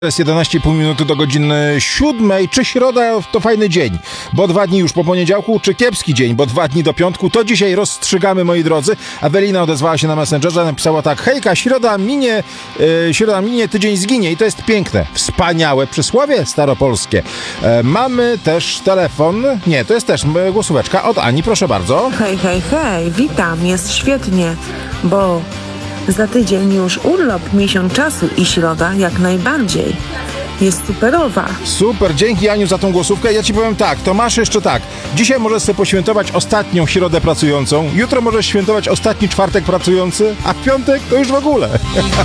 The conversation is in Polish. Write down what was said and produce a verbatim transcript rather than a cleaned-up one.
Jest jedenaście i pół minuty do godziny siódmej. Czy środa to fajny dzień? Bo dwa dni już po poniedziałku, czy kiepski dzień? Bo dwa dni do piątku. To dzisiaj rozstrzygamy, moi drodzy. Ewelina odezwała się na Messengerze, napisała tak: hejka, środa minie, yy, środa minie, tydzień zginie. I to jest piękne, wspaniałe przysłowie staropolskie. E, mamy też telefon, nie, to jest też głosóweczka od Ani, proszę bardzo. Hej, hej, hej, witam, jest świetnie, bo za tydzień już urlop, miesiąc czasu i środa jak najbardziej. Jest superowa. Super, dzięki Aniu za tą głosówkę. Ja ci powiem tak, to masz jeszcze tak. Dzisiaj możesz sobie poświętować ostatnią środę pracującą, jutro możesz świętować ostatni czwartek pracujący, a w piątek to już w ogóle.